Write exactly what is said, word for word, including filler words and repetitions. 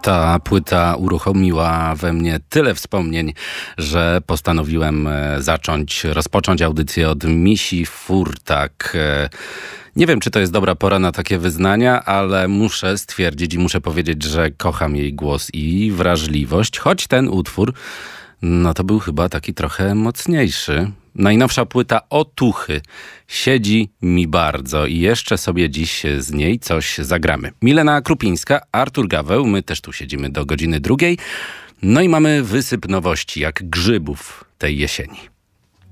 Ta płyta uruchomiła we mnie tyle wspomnień, że postanowiłem zacząć, rozpocząć audycję od Misi Furtak. Nie wiem, czy to jest dobra pora na takie wyznania, ale muszę stwierdzić i muszę powiedzieć, że kocham jej głos i wrażliwość, choć ten utwór, no to był chyba taki trochę mocniejszy. Najnowsza płyta Otuchy siedzi mi bardzo i jeszcze sobie dziś z niej coś zagramy. Milena Krupińska, Artur Gaweł, my też tu siedzimy do godziny drugiej. No i mamy wysyp nowości, jak grzybów tej jesieni.